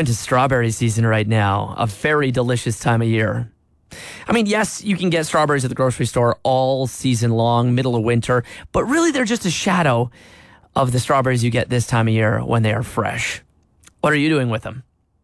into strawberry season right now, a very delicious time of year. I mean, yes, you can get strawberries at the grocery store all season long, middle of winter, but really they're just a shadow of the strawberries you get this time of year when they are fresh. What are you doing with them?